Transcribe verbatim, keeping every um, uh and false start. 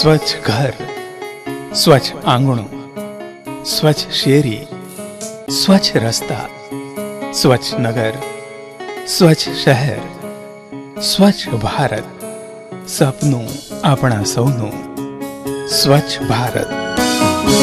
સ્વચ્છ ઘર, સ્વચ્છ આંગણું, સ્વચ્છ શેરી, સ્વચ્છ રસ્તા, સ્વચ્છ નગર, સ્વચ્છ શહેર, સ્વચ્છ ભારત, સપનું આપણા સૌનું સ્વચ્છ ભારત.